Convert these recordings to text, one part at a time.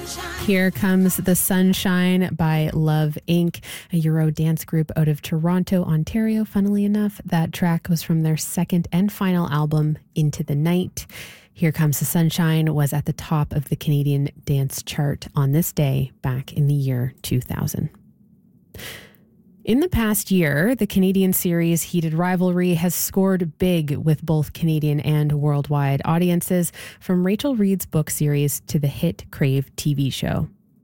Here Comes the Sunshine by Love Inc., a Euro dance group out of Toronto, Ontario. Funnily enough, that track was from their second and final album, Into the Night. Here Comes the Sunshine was at the top of the Canadian dance chart on this day back in the year 2000. In the past year, the Canadian series Heated Rivalry has scored big with both Canadian and worldwide audiences, from Rachel Reid's book series to the hit Crave TV show.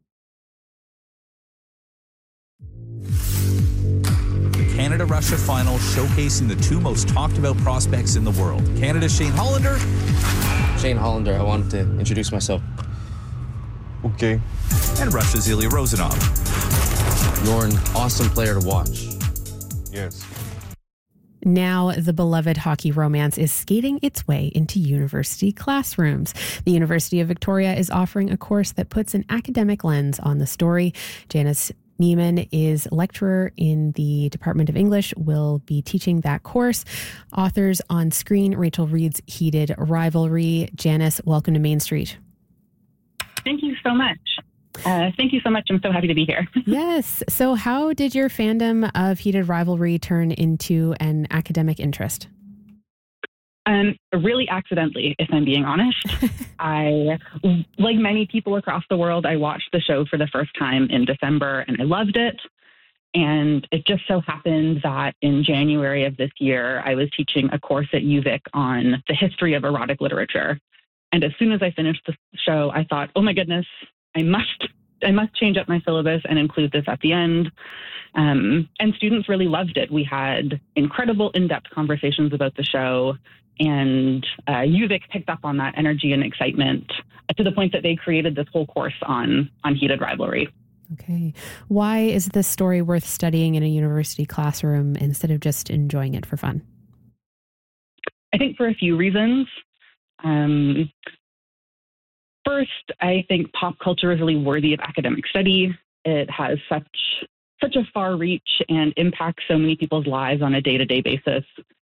The Canada-Russia final showcasing the two most talked about prospects in the world. Canada's Shane Hollander. Shane Hollander, I wanted to introduce myself. Okay. And Russia's Ilya Rozanov. You're an awesome player to watch. Yes. Now, the beloved hockey romance is skating its way into university classrooms. The University of Victoria is offering a course that puts an academic lens on the story. Janice Neiman is lecturer in the Department of English, will be teaching that course. Authors on screen, Rachel Reid's Heated Rivalry. Janice, welcome to Main Street. Thank you so much. Thank you so much. I'm so happy to be here. Yes. So how did your fandom of Heated Rivalry turn into an academic interest? Really accidentally, if I'm being honest. I, like many people across the world, I watched the show for the first time in December and I loved it. And it just so happened that in January of this year, I was teaching a course at UVic on the history of erotic literature. And as soon as I finished the show, I thought, oh my goodness, I must change up my syllabus and include this at the end. And students really loved it. We had incredible in-depth conversations about the show, and UVic picked up on that energy and excitement to the point that they created this whole course on Heated Rivalry. Okay. Why is this story worth studying in a university classroom instead of just enjoying it for fun? I think for a few reasons. First, I think pop culture is really worthy of academic study. It has such a far reach and impacts so many people's lives on a day-to-day basis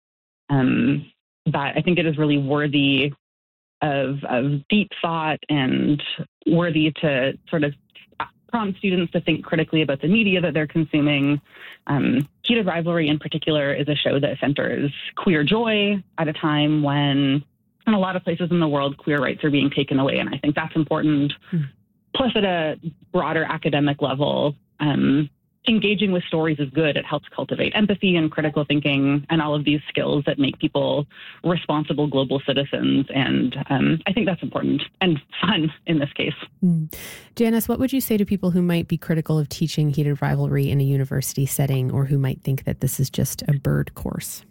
that I think it is really worthy of deep thought and worthy to sort of prompt students to think critically about the media that they're consuming. Heated Rivalry in particular is a show that centers queer joy at a time when in a lot of places in the world, queer rights are being taken away, and I think that's important. Plus, at a broader academic level, engaging with stories is good. It helps cultivate empathy and critical thinking and all of these skills that make people responsible global citizens, and I think that's important and fun in this case. Janice, what would you say to people who might be critical of teaching Heated Rivalry in a university setting, or who might think that this is just a bird course?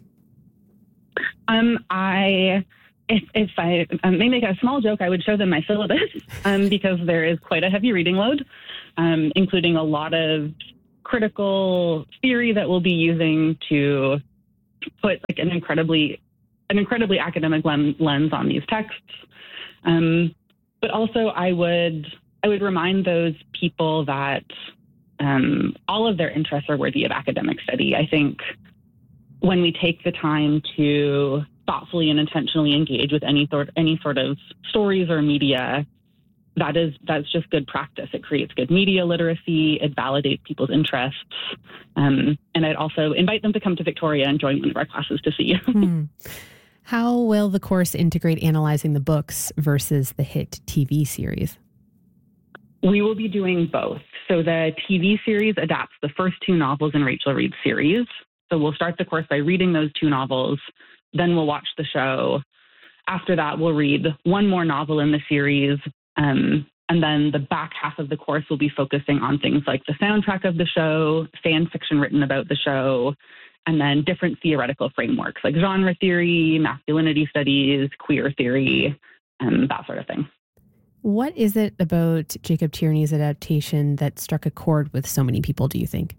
If I may make a small joke, I would show them my syllabus because there is quite a heavy reading load, including a lot of critical theory that we'll be using to put like an incredibly academic lens on these texts. But also, I would remind those people that all of their interests are worthy of academic study. I think when we take the time to thoughtfully and intentionally engage with any sort of stories or media, that's just good practice. It creates good media literacy. It validates people's interests. And I'd also invite them to come to Victoria and join one of our classes to see. How will the course integrate analyzing the books versus the hit TV series? We will be doing both. So the TV series adapts the first two novels in Rachel Reid's series. So we'll start the course by reading those two novels. Then we'll watch the show. After that, we'll read one more novel in the series. And then the back half of the course will be focusing on things like the soundtrack of the show, fan fiction written about the show, and then different theoretical frameworks like genre theory, masculinity studies, queer theory, that sort of thing. What is it about Jacob Tierney's adaptation that struck a chord with so many people, do you think?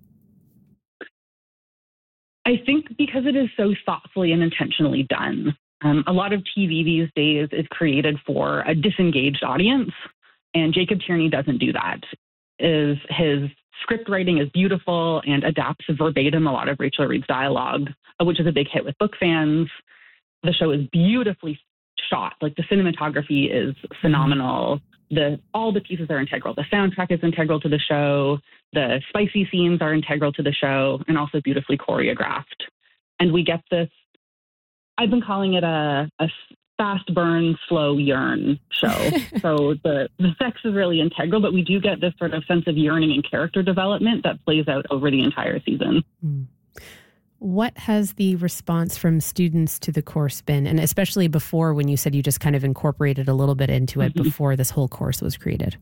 I think because it is so thoughtfully and intentionally done. A lot of TV these days is created for a disengaged audience, and Jacob Tierney doesn't do that. His script writing is beautiful and adapts verbatim a lot of Rachel Reid's dialogue, which is a big hit with book fans. The show is beautifully shot. Like, the cinematography is phenomenal. all the pieces are integral. The soundtrack is integral to the show. The spicy scenes are integral to the show and also beautifully choreographed. And we get this, I've been calling it a fast burn, slow yearn show. So the sex is really integral, but we do get this sort of sense of yearning and character development that plays out over the entire season. What has the response from students to the course been? And especially before, when you said you just kind of incorporated a little bit into it before this whole course was created.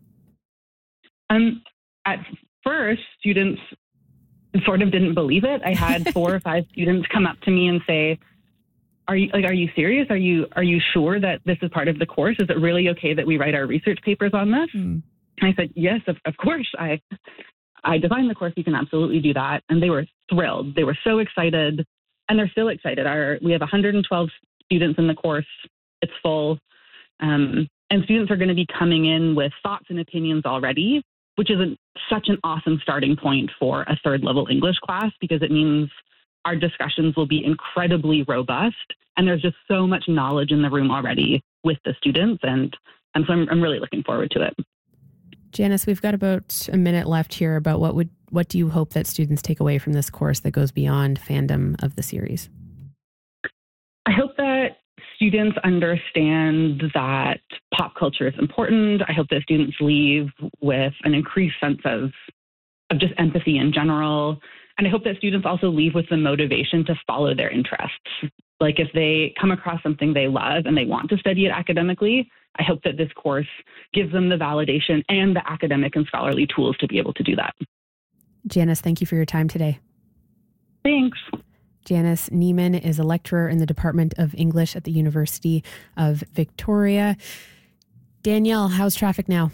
At first, students sort of didn't believe it. I had 4 or 5 students come up to me and say, are you serious? Are you sure that this is part of the course? Is it really okay that we write our research papers on this? And I said, yes, of course. I designed the course. You can absolutely do that. And they were thrilled. They were so excited, and they're still excited. We have 112 students in the course. It's full. And students are going to be coming in with thoughts and opinions already, which is such an awesome starting point for a third level English class, because it means our discussions will be incredibly robust. And there's just so much knowledge in the room already with the students. And so I'm really looking forward to it. Janice, we've got about a minute left here. About what do you hope that students take away from this course that goes beyond fandom of the series? I hope that students understand that pop culture is important. I hope that students leave with an increased sense of just empathy in general. And I hope that students also leave with the motivation to follow their interests. Like if they come across something they love and they want to study it academically, I hope that this course gives them the validation and the academic and scholarly tools to be able to do that. Janice, thank you for your time today. Thanks. Janice Niemann is a lecturer in the Department of English at the University of Victoria. Danielle, how's traffic now?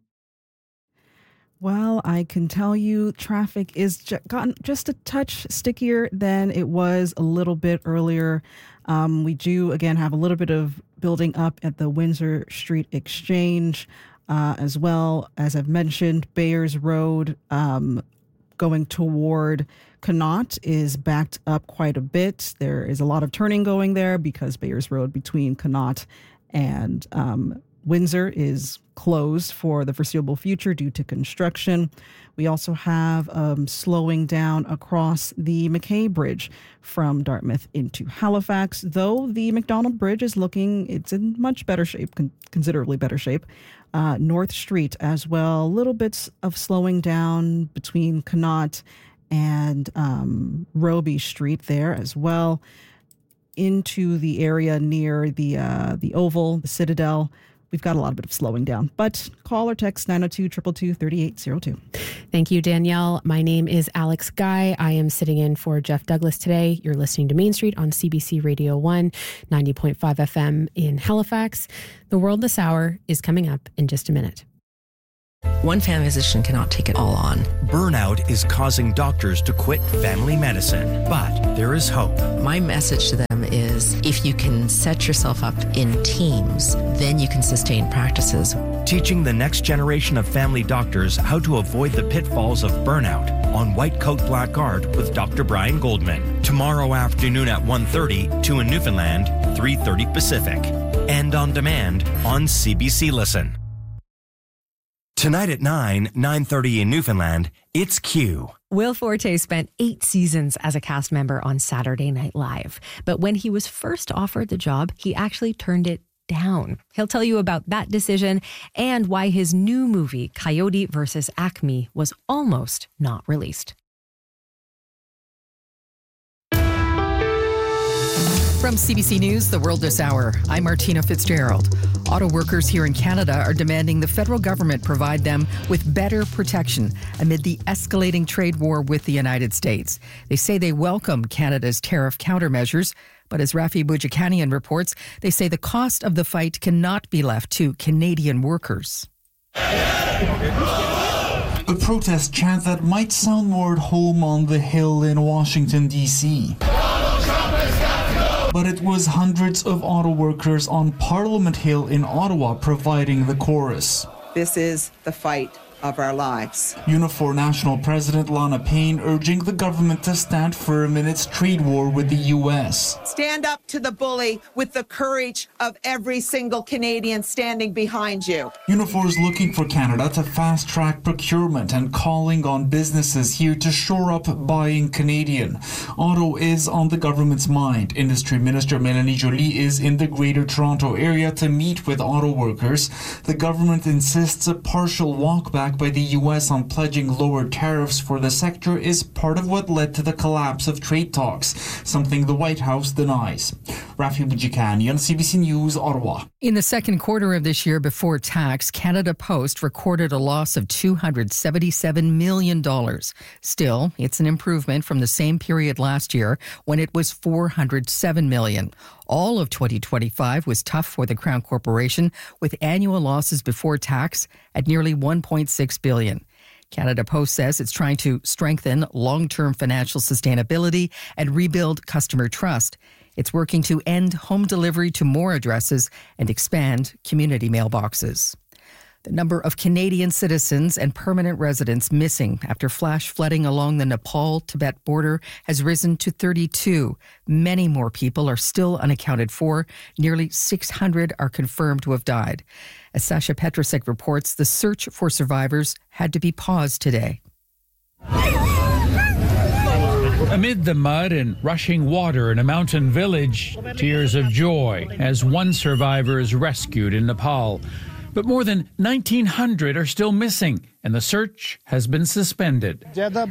Well, I can tell you traffic is gotten just a touch stickier than it was a little bit earlier. We do, again, have a little bit of building up at the Windsor Street Exchange, as well as I've mentioned, Bayers Road going toward Connaught is backed up quite a bit. There is a lot of turning going there because Bayers Road between Connaught and Windsor is closed for the foreseeable future due to construction. We also have slowing down across the McKay Bridge from Dartmouth into Halifax, though the McDonald Bridge is it's in much better shape, considerably better shape. North Street as well, little bits of slowing down between Connaught and Roby Street there as well. Into the area near the Oval, the Citadel, we've got a lot of slowing down, but call or text 902-222-3802. Thank you, Danielle. My name is Alex Guy. I am sitting in for Jeff Douglas today. You're listening to Main Street on CBC Radio 1, 90.5 FM in Halifax. The World This Hour is coming up in just a minute. One family physician cannot take it all on. Burnout is causing doctors to quit family medicine, but there is hope. My message to them is if you can set yourself up in teams, then you can sustain practices. Teaching the next generation of family doctors how to avoid the pitfalls of burnout on White Coat Black Guard with Dr. Brian Goldman. Tomorrow afternoon at 1:30, 2 in Newfoundland, 3:30 Pacific. And on demand on CBC Listen. Tonight at 9:30 in Newfoundland, it's Q. Will Forte spent 8 seasons as a cast member on Saturday Night Live. But when he was first offered the job, he actually turned it down. He'll tell you about that decision and why his new movie, Coyote vs. Acme, was almost not released. From CBC News, The World This Hour, I'm Martina Fitzgerald. Auto workers here in Canada are demanding the federal government provide them with better protection amid the escalating trade war with the United States. They say they welcome Canada's tariff countermeasures, but as Rafi Boudjikanian reports, they say the cost of the fight cannot be left to Canadian workers. A protest chant that might sound more at home on the Hill in Washington, D.C. But it was hundreds of auto workers on Parliament Hill in Ottawa providing the chorus. This is the fight of our lives. Unifor National President Lana Payne urging the government to stand firm in its trade war with the U.S. Stand up to the bully with the courage of every single Canadian standing behind you. Unifor is looking for Canada to fast-track procurement and calling on businesses here to shore up buying Canadian. Auto is on the government's mind. Industry Minister Mélanie Joly is in the Greater Toronto area to meet with auto workers. The government insists a partial walkback by the U.S. on pledging lower tariffs for the sector is part of what led to the collapse of trade talks, something the White House denies. Rafi Bujikani on CBC News, Ottawa. In the second quarter of this year before tax, Canada Post recorded a loss of $277 million. Still, it's an improvement from the same period last year when it was $407 million. All of 2025 was tough for the Crown Corporation, with annual losses before tax at nearly $1.6 billion. Canada Post says it's trying to strengthen long-term financial sustainability and rebuild customer trust. It's working to end home delivery to more addresses and expand community mailboxes. The number of Canadian citizens and permanent residents missing after flash flooding along the Nepal-Tibet border has risen to 32. Many more people are still unaccounted for. Nearly 600 are confirmed to have died. As Sasha Petrusek reports, the search for survivors had to be paused today. Amid the mud and rushing water in a mountain village, tears of joy as one survivor is rescued in Nepal. But more than 1,900 are still missing, and the search has been suspended.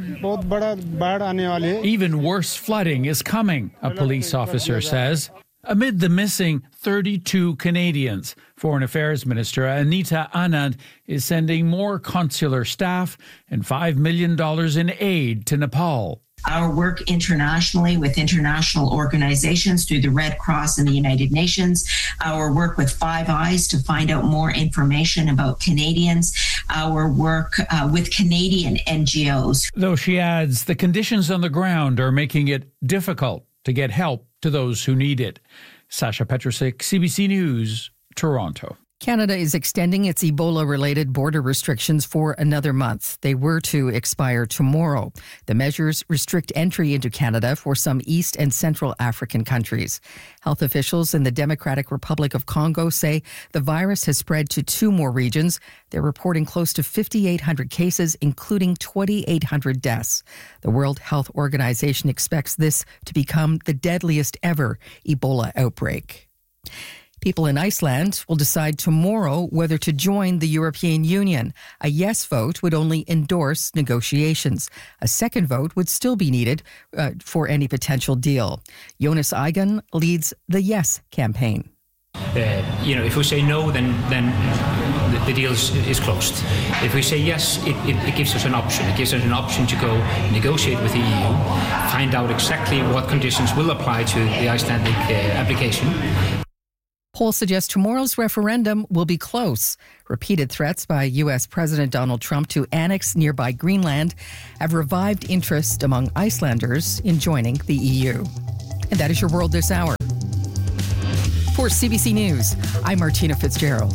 Even worse flooding is coming, a police officer says. Amid the missing 32 Canadians, Foreign Affairs Minister Anita Anand is sending more consular staff and $5 million in aid to Nepal. Our work internationally with international organizations through the Red Cross and the United Nations, our work with Five Eyes to find out more information about Canadians, our work with Canadian NGOs. Though she adds the conditions on the ground are making it difficult to get help to those who need it. Sasha Petrusek, CBC News, Toronto. Canada is extending its Ebola-related border restrictions for another month. They were to expire tomorrow. The measures restrict entry into Canada for some East and Central African countries. Health officials in the Democratic Republic of Congo say the virus has spread to 2 more regions. They're reporting close to 5,800 cases, including 2,800 deaths. The World Health Organization expects this to become the deadliest ever Ebola outbreak. People in Iceland will decide tomorrow whether to join the European Union. A yes vote would only endorse negotiations. A second vote would still be needed for any potential deal. Jonas Eigen leads the Yes campaign. If we say no, then the deal is closed. If we say yes, it gives us an option. It gives us an option to go negotiate with the EU, find out exactly what conditions will apply to the Icelandic application. Polls suggest tomorrow's referendum will be close. Repeated threats by U.S. President Donald Trump to annex nearby Greenland have revived interest among Icelanders in joining the EU. And that is your World This Hour. For CBC News, I'm Martina Fitzgerald.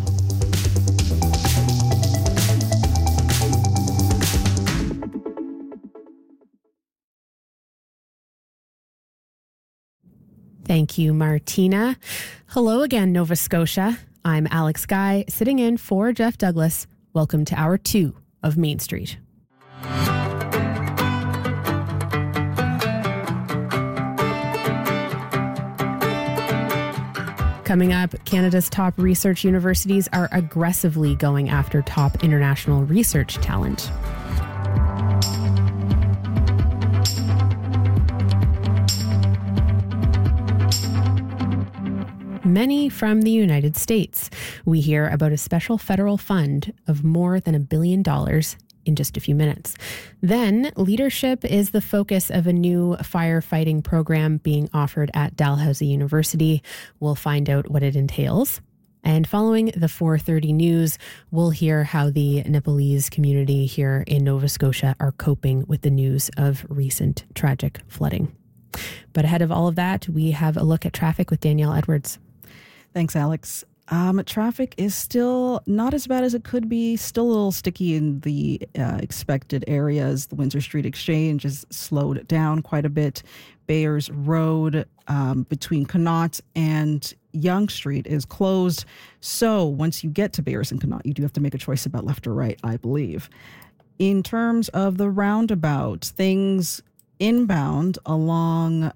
Thank you, Martina. Hello again, Nova Scotia. I'm Alex Guy, sitting in for Jeff Douglas. Welcome to Hour 2 of Main Street. Coming up, Canada's top research universities are aggressively going after top international research talent. Many from the United States. We hear about a special federal fund of more than $1 billion in just a few minutes. Then, leadership is the focus of a new firefighting program being offered at Dalhousie University. We'll find out what it entails. And following the 4:30 news, we'll hear how the Nepalese community here in Nova Scotia are coping with the news of recent tragic flooding. But ahead of all of that, we have a look at traffic with Danielle Edwards. Thanks, Alex. Traffic is still not as bad as it could be, still a little sticky in the expected areas. The Windsor Street Exchange is slowed down quite a bit. Bayers Road between Connaught and Yonge Street is closed. So once you get to Bayers and Connaught, you do have to make a choice about left or right, I believe. In terms of the roundabout, things inbound along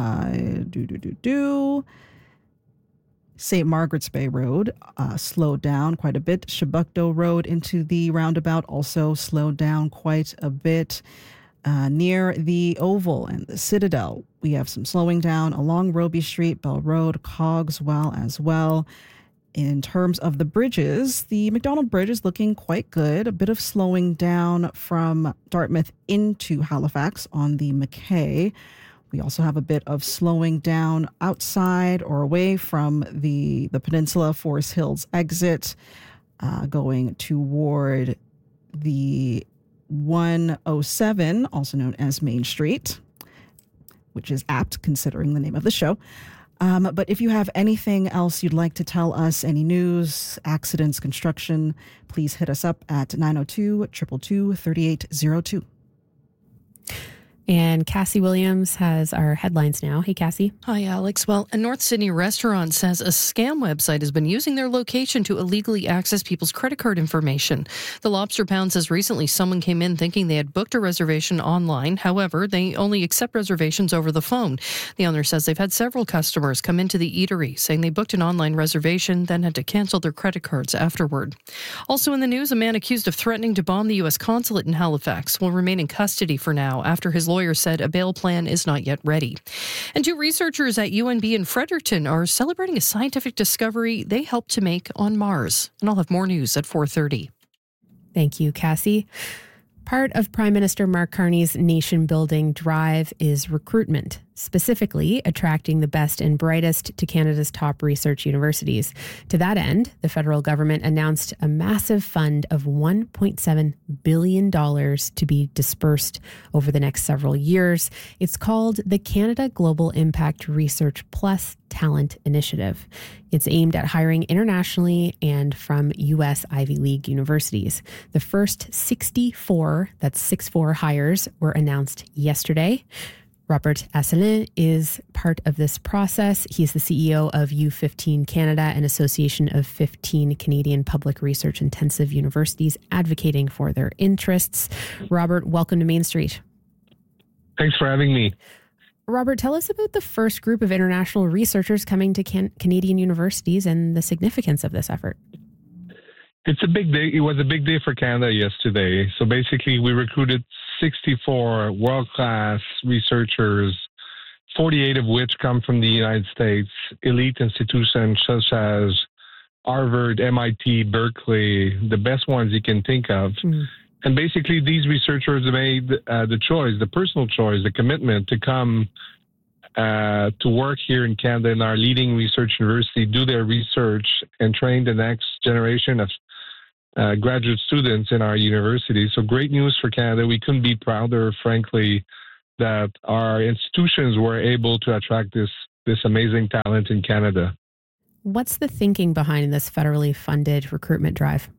St. Margaret's Bay Road slowed down quite a bit. Chebucto Road into the roundabout also slowed down quite a bit. Near the Oval and the Citadel, we have some slowing down along Robie Street, Bell Road, Cogswell as well. In terms of the bridges, the McDonald Bridge is looking quite good. A bit of slowing down from Dartmouth into Halifax on the McKay. We also have a bit of slowing down outside or away from the Peninsula Forest Hills exit, going toward the 107, also known as Main Street, which is apt considering the name of the show. But if you have anything else you'd like to tell us, any news, accidents, construction, please hit us up at 902-222-3802. And Cassie Williams has our headlines now. Hey, Cassie. Hi, Alex. Well, a North Sydney restaurant says a scam website has been using their location to illegally access people's credit card information. The Lobster Pound says recently someone came in thinking they had booked a reservation online. However, they only accept reservations over the phone. The owner says they've had several customers come into the eatery saying they booked an online reservation, then had to cancel their credit cards afterward. Also in the news, a man accused of threatening to bomb the U.S. consulate in Halifax will remain in custody for now after his lawyer said a bail plan is not yet ready. And two researchers at UNB in Fredericton are celebrating a scientific discovery they helped to make on Mars. And I'll have more news at 4:30. Thank you, Cassie. Part of Prime Minister Mark Carney's nation-building drive is recruitment, specifically attracting the best and brightest to Canada's top research universities. To that end, the federal government announced a massive fund of $1.7 billion to be dispersed over the next several years. It's called the Canada Global Impact Research Plus Talent Initiative. It's aimed at hiring internationally and from U.S. Ivy League universities. The first 64 hires were announced yesterday. Robert Asselin is part of this process. He's the CEO of U15 Canada, an association of 15 Canadian public research intensive universities advocating for their interests. Robert, welcome to Main Street. Thanks for having me. Robert, tell us about the first group of international researchers coming to Canadian universities and the significance of this effort. It's a big day. It was a big day for Canada yesterday. So basically, we recruited 64 world-class researchers, 48 of which come from the United States, elite institutions such as Harvard, MIT, Berkeley, the best ones you can think of. Mm-hmm. And basically, these researchers made the choice, the personal choice, the commitment to come to work here in Canada in our leading research university, do their research, and train the next generation of graduate students in our university. So great news for Canada. We couldn't be prouder, frankly, that our institutions were able to attract this amazing talent in Canada. What's the thinking behind this federally funded recruitment drive?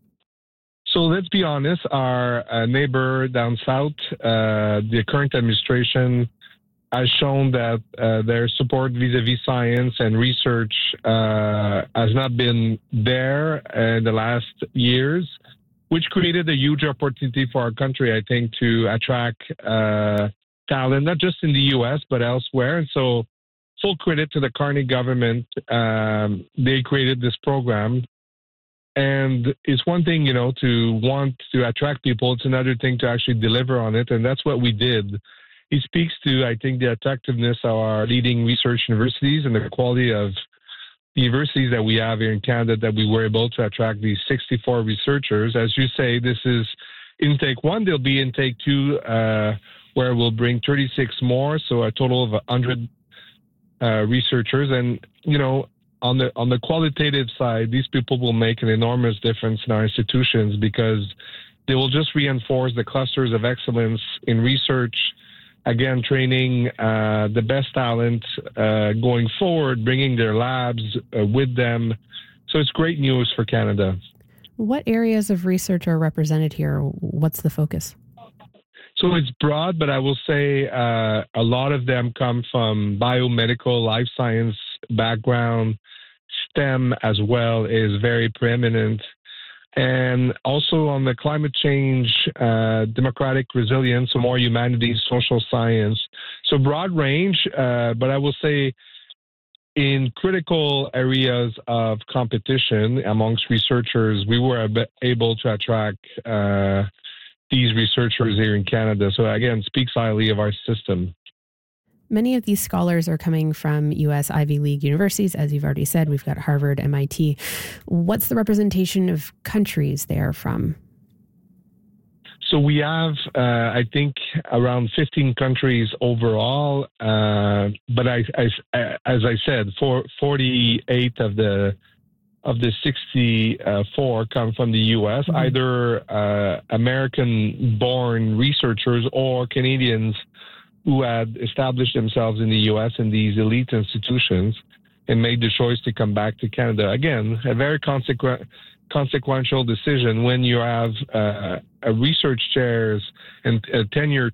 So let's be honest, our neighbor down south, the current administration has shown that their support vis-a-vis science and research has not been there in the last years, which created a huge opportunity for our country, I think, to attract talent, not just in the U.S., but elsewhere. And so full credit to the Carney government. They created this program. And it's one thing, to want to attract people. It's another thing to actually deliver on it. And that's what we did. It speaks to, I think, the attractiveness of our leading research universities and the quality of the universities that we have here in Canada, that we were able to attract these 64 researchers. As you say, this is intake 1. There'll be intake 2, where we'll bring 36 more. So a total of 100 researchers. And, on the qualitative side, these people will make an enormous difference in our institutions because they will just reinforce the clusters of excellence in research, again, training the best talent going forward, bringing their labs with them, So it's great news for Canada. What areas of research are represented here? What's the focus? So it's broad, but I will say a lot of them come from biomedical, life science background. STEM as well is very preeminent. And also on the climate change, democratic resilience, so more humanities, social science. So broad range, but I will say in critical areas of competition amongst researchers, we were able to attract these researchers here in Canada. So again, speaks highly of our system. Many of these scholars are coming from U.S. Ivy League universities. As you've already said, we've got Harvard, MIT. What's the representation of countries they're from? So we have, I think, around 15 countries overall. But as I said, 48 of the 64 come from the U.S., either American-born researchers or Canadians who had established themselves in the U.S. in these elite institutions and made the choice to come back to Canada. Again, a very consequential decision when you have a research chairs and a tenure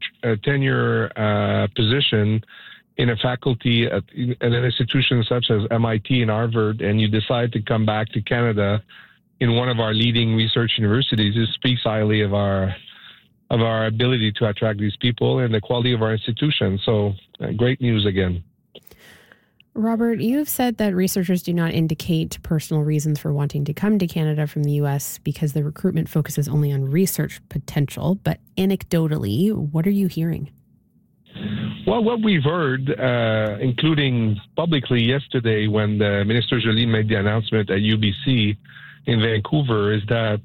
position in a faculty at an institution such as MIT and Harvard, and you decide to come back to Canada in one of our leading research universities. It speaks highly of our ability to attract these people and the quality of our institution. So great news again. Robert, you've said that researchers do not indicate personal reasons for wanting to come to Canada from the U.S. because the recruitment focuses only on research potential. But anecdotally, what are you hearing? Well, what we've heard, including publicly yesterday when the Minister Joly made the announcement at UBC in Vancouver, is that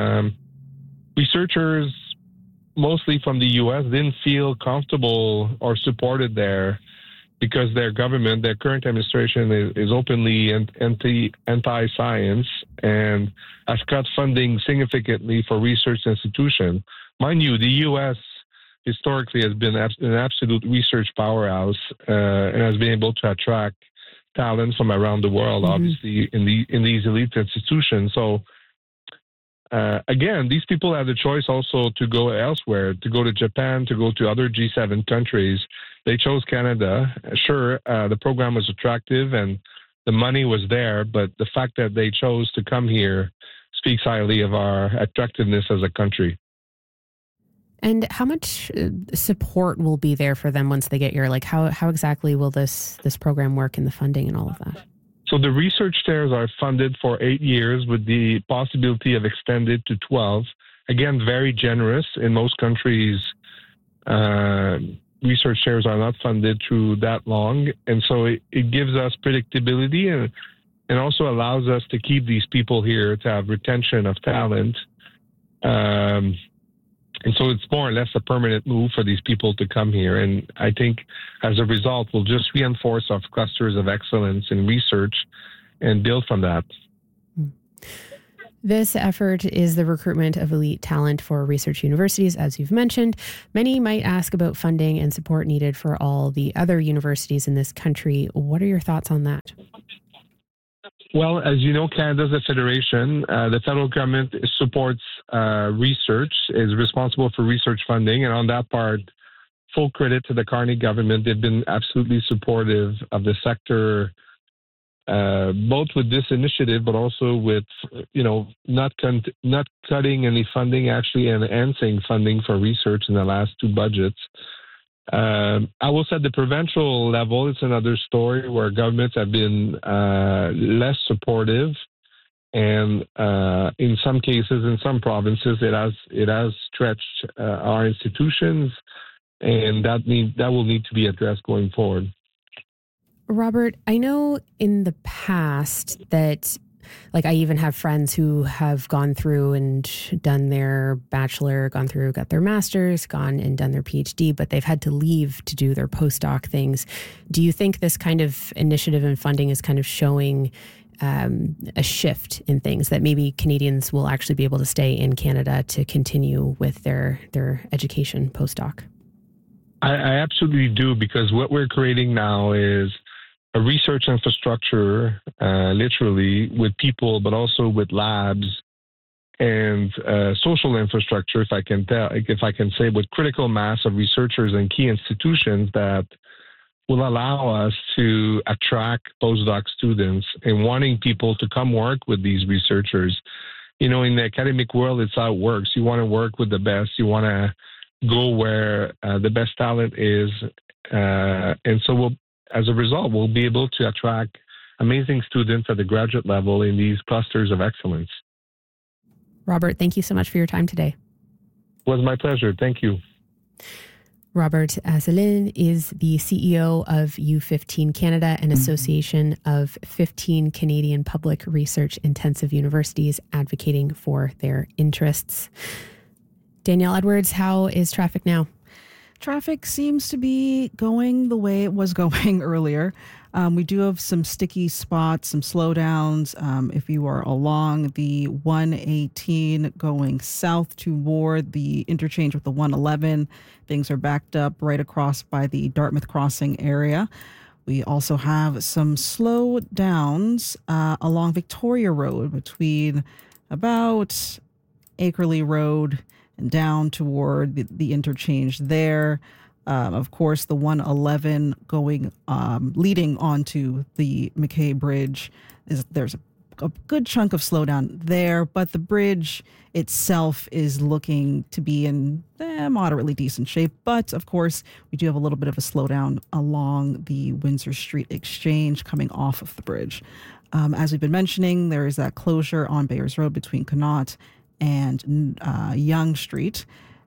researchers, mostly from the U.S., didn't feel comfortable or supported there because their government, their current administration is openly anti-science and has cut funding significantly for research institutions. Mind you, the U.S. historically has been an absolute research powerhouse and has been able to attract talent from around the world, obviously, in these elite institutions. So, again, these people have the choice also to go elsewhere, to go to Japan, to go to other G7 countries. They chose Canada. Sure, the program was attractive and the money was there, but the fact that they chose to come here speaks highly of our attractiveness as a country. And how much support will be there for them once they get here? Like how exactly will this program work and the funding and all of that? So the research chairs are funded for 8 years with the possibility of extended to 12. Again, very generous. In most countries, research chairs are not funded through that long. And so it gives us predictability and also allows us to keep these people here, to have retention of talent. And so it's more or less a permanent move for these people to come here. And I think as a result, we'll just reinforce our clusters of excellence in research and build from that. This effort is the recruitment of elite talent for research universities, as you've mentioned. Many might ask about funding and support needed for all the other universities in this country. What are your thoughts on that? Well, as you know, Canada's a federation. The federal government supports research, is responsible for research funding. And on that part, full credit to the Carney government. They've been absolutely supportive of the sector, both with this initiative, but also with, not cutting any funding, actually enhancing funding for research in the last two budgets. I will say at the provincial level, it's another story where governments have been less supportive, and in some cases, in some provinces, it has stretched our institutions, and that will need to be addressed going forward. Robert, I know in the past that, I even have friends who have gone through and done their bachelor, got their master's, gone and done their PhD, but they've had to leave to do their postdoc things. Do you think this kind of initiative and funding is kind of showing a shift in things, that maybe Canadians will actually be able to stay in Canada to continue with their education postdoc? I absolutely do, because what we're creating now is a research infrastructure, literally, with people, but also with labs and social infrastructure, if I can say, with critical mass of researchers and key institutions that will allow us to attract postdoc students and wanting people to come work with these researchers. In the academic world, it's how it works. You want to work with the best. You want to go where the best talent is. And so as a result, we'll be able to attract amazing students at the graduate level in these clusters of excellence. Robert, thank you so much for your time today. It was my pleasure. Thank you. Robert Asselin is the CEO of U15 Canada, an association of 15 Canadian public research intensive universities advocating for their interests. Danielle Edwards, how is traffic now? Traffic seems to be going the way it was going earlier. We do have some sticky spots, some slowdowns. If you are along the 118 going south toward the interchange with the 111, things are backed up right across by the Dartmouth Crossing area. We also have some slowdowns along Victoria Road between about Acreley Road and down toward the interchange there. Of course, the 111 going leading onto the McKay Bridge, there's a good chunk of slowdown there, but the bridge itself is looking to be in moderately decent shape. But of course, we do have a little bit of a slowdown along the Windsor Street Exchange coming off of the bridge. As we've been mentioning, there is that closure on Bayers Road between Connaught and Yonge Street,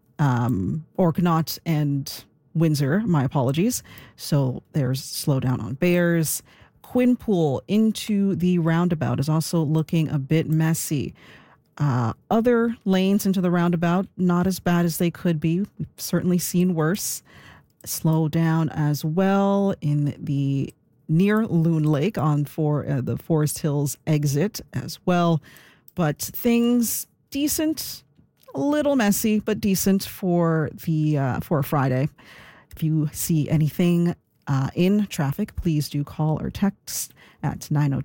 or Connaught and Windsor, my apologies. So there's slowdown on Bayers. Quinpool into the roundabout is also looking a bit messy. Other lanes into the roundabout, not as bad as they could be. We've certainly seen worse. Slow down as well in the near Loon Lake on the Forest Hills exit as well. But things decent, a little messy, but decent for a Friday. If you see anything in traffic, please do call or text at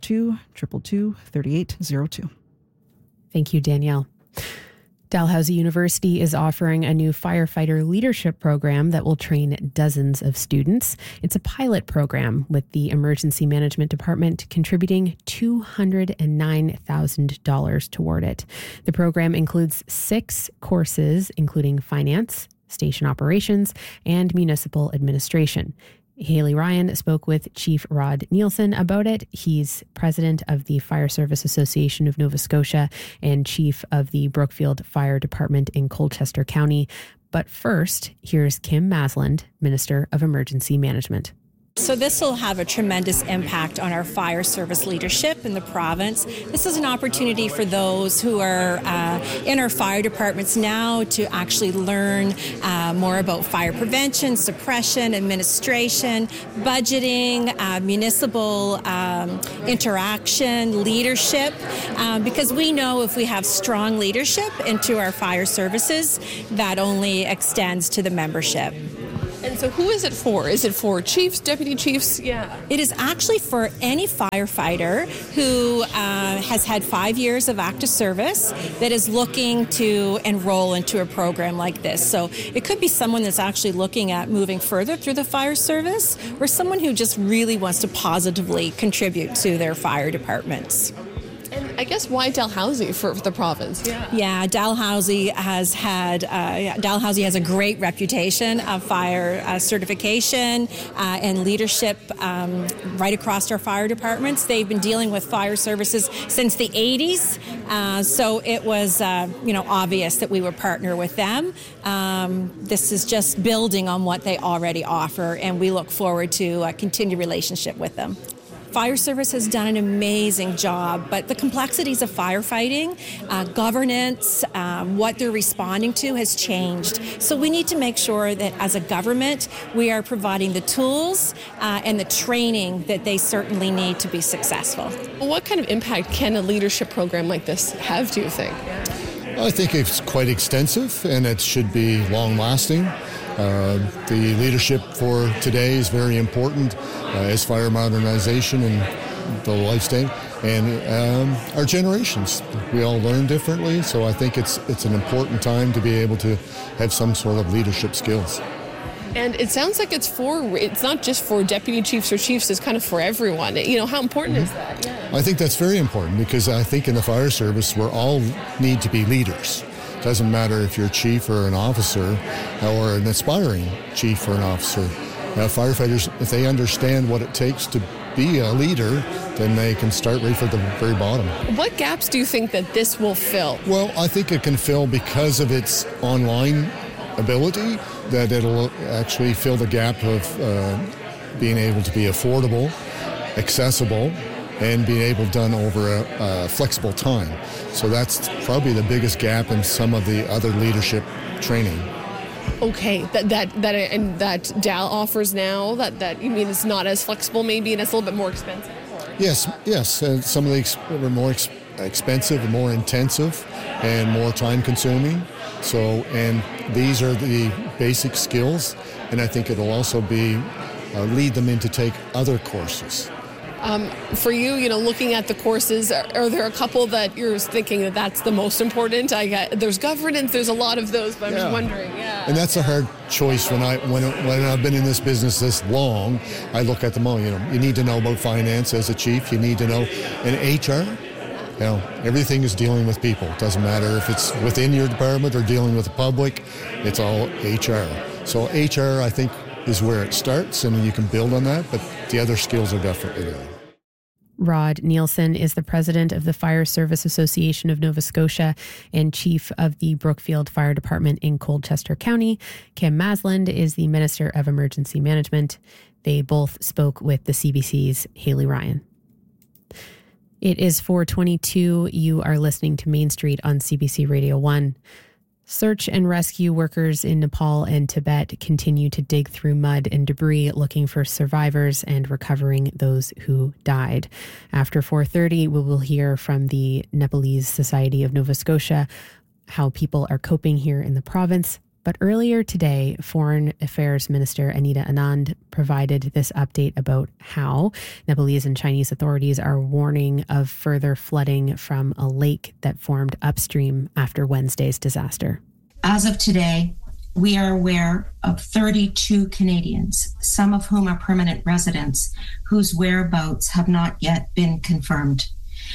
902-222-3802. Thank you, Danielle. Dalhousie University is offering a new firefighter leadership program that will train dozens of students. It's a pilot program with the Emergency Management Department contributing $209,000 toward it. The program includes 6 courses, including finance, station operations, and municipal administration. Haley Ryan spoke with Chief Rod Nielsen about it. He's president of the Fire Service Association of Nova Scotia and chief of the Brookfield Fire Department in Colchester County. But first, here's Kim Masland, Minister of Emergency Management. So this will have a tremendous impact on our fire service leadership in the province. This is an opportunity for those who are in our fire departments now to actually learn more about fire prevention, suppression, administration, budgeting, municipal interaction, leadership, because we know if we have strong leadership into our fire services, that only extends to the membership. And so who is it for? Is it for chiefs, deputy chiefs? Yeah. It is actually for any firefighter who has had 5 years of active service that is looking to enroll into a program like this. So it could be someone that's actually looking at moving further through the fire service, or someone who just really wants to positively contribute to their fire departments. And I guess why Dalhousie for the province? Yeah, Dalhousie has a great reputation of fire certification and leadership right across our fire departments. They've been dealing with fire services since the 80s, so it was obvious that we would partner with them. This is just building on what they already offer, and we look forward to a continued relationship with them. Fire service has done an amazing job, but the complexities of firefighting, governance, what they're responding to has changed. So we need to make sure that as a government, we are providing the tools and the training that they certainly need to be successful. What kind of impact can a leadership program like this have, do you think? I think it's quite extensive, and it should be long-lasting. The leadership for today is very important as fire modernization and the lifestyle, and our generations. We all learn differently, so I think it's an important time to be able to have some sort of leadership skills. And it sounds like it's not just for deputy chiefs or chiefs, it's kind of for everyone. You know, how important is that? Yeah. I think that's very important, because I think in the fire service, we all need to be leaders. It doesn't matter if you're a chief or an officer or an aspiring chief or an officer. Firefighters, if they understand what it takes to be a leader, then they can start right from the very bottom. What gaps do you think that this will fill? Well, I think it can fill because of its online ability, that it'll actually fill the gap of being able to be affordable, accessible, and being able done over a flexible time. So that's probably the biggest gap in some of the other leadership training. Okay, that DAL offers now, that you mean it's not as flexible maybe, and it's a little bit more expensive? Yes. Some of the are more expensive, more intensive, and more time consuming. So, and these are the basic skills, and I think it'll also be lead them in to take other courses. For you, looking at the courses, are there a couple that you're thinking that's the most important? There's governance, there's a lot of those, but I'm just wondering. Yeah. And that's a hard choice when I've been in this business this long. I look at them all. You need to know about finance as a chief. You need to know, and HR. Everything is dealing with people. It doesn't matter if it's within your department or dealing with the public. It's all HR. So HR, I think, is where it starts, and you can build on that, but the other skills are definitely there. Rod Nielsen is the president of the Fire Service Association of Nova Scotia and chief of the Brookfield Fire Department in Colchester County. Kim Masland is the Minister of Emergency Management. They both spoke with the CBC's Haley Ryan. It is 4:22. You are listening to Main Street on CBC Radio 1. Search and rescue workers in Nepal and Tibet continue to dig through mud and debris looking for survivors and recovering those who died. After 4:30, we will hear from the Nepalese Society of Nova Scotia how people are coping here in the province. But earlier today, Foreign Affairs Minister Anita Anand provided this update about how Nepalese and Chinese authorities are warning of further flooding from a lake that formed upstream after Wednesday's disaster. As of today, we are aware of 32 Canadians, some of whom are permanent residents, whose whereabouts have not yet been confirmed.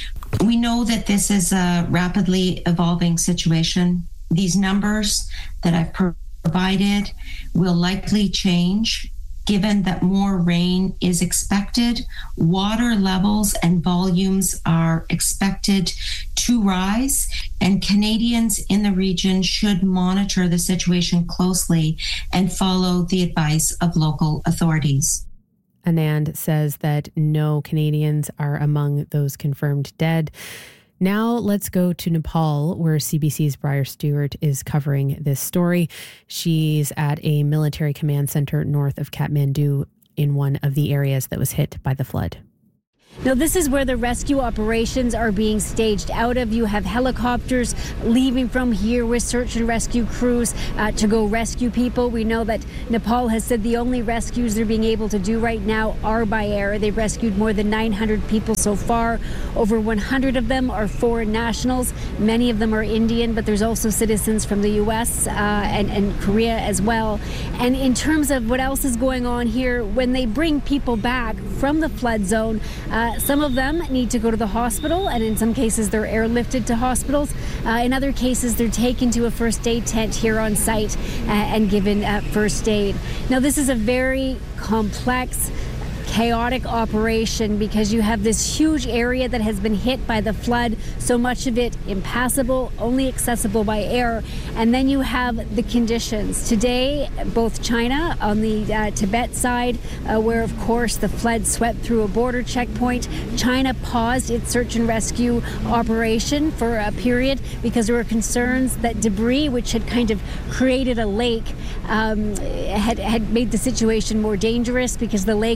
We know that this is a rapidly evolving situation. These numbers that I've provided will likely change given that more rain is expected. Water levels and volumes are expected to rise, and Canadians in the region should monitor the situation closely and follow the advice of local authorities. Anand says that no Canadians are among those confirmed dead. Now let's go to Nepal, where CBC's Briar Stewart is covering this story. She's at a military command center north of Kathmandu in one of the areas that was hit by the flood. Now, this is where the rescue operations are being staged out of. You have helicopters leaving from here with search and rescue crews to go rescue people. We know that Nepal has said the only rescues they're being able to do right now are by air. They've rescued more than 900 people so far. Over 100 of them are foreign nationals. Many of them are Indian, but there's also citizens from the U.S. and Korea as well. And in terms of what else is going on here, when they bring people back from the flood zone, some of them need to go to the hospital, and in some cases they're airlifted to hospitals. In other cases, they're taken to a first aid tent here on site and given first aid. Now, this is a very complex, chaotic operation because you have this huge area that has been hit by the flood, so much of it impassable, only accessible by air. And then you have the conditions. Today, both China on the Tibet side, where of course the flood swept through a border checkpoint, China paused its search and rescue operation for a period because there were concerns that debris, which had kind of created a lake, had made the situation more dangerous because the lake was overflowing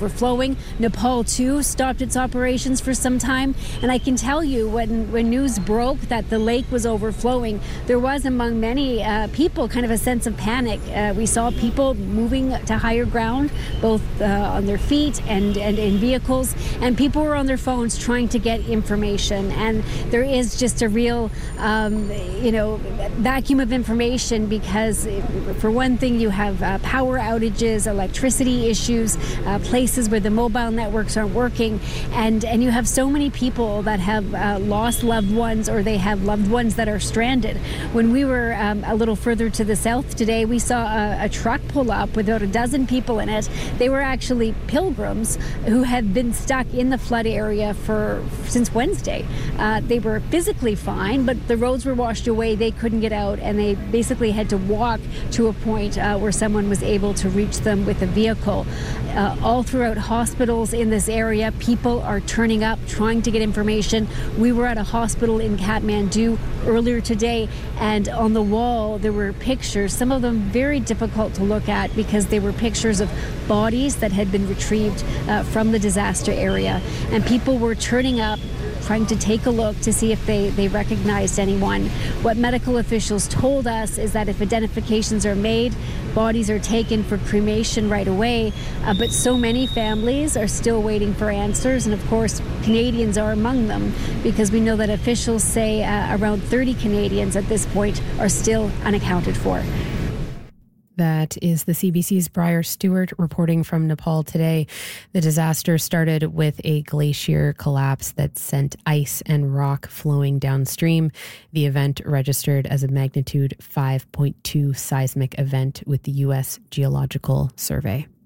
overflowing. Nepal, too, stopped its operations for some time. And I can tell you, when news broke that the lake was overflowing, there was among many people kind of a sense of panic. We saw people moving to higher ground, both on their feet and in vehicles, and people were on their phones trying to get information. And there is just a real, vacuum of information because, for one thing, you have power outages, electricity issues, places where the mobile networks aren't working, and you have so many people that have lost loved ones, or they have loved ones that are stranded. When we were a little further to the south today, we saw a truck pull up with about a dozen people in it. They were actually pilgrims who had been stuck in the flood area since Wednesday. They were physically fine, but the roads were washed away. They couldn't get out, and they basically had to walk to a point where someone was able to reach them with a vehicle. All throughout hospitals in this area, people are turning up, trying to get information. We were at a hospital in Kathmandu earlier today, and on the wall there were pictures, some of them very difficult to look at because they were pictures of bodies that had been retrieved from the disaster area. And people were turning up, trying to take a look to see if they recognized anyone. What medical officials told us is that if identifications are made, bodies are taken for cremation right away. But so many families are still waiting for answers. And of course, Canadians are among them, because we know that officials say around 30 Canadians at this point are still unaccounted for. That is the CBC's Briar Stewart reporting from Nepal today. The disaster started with a glacier collapse that sent ice and rock flowing downstream. The event registered as a magnitude 5.2 seismic event with the U.S. Geological Survey.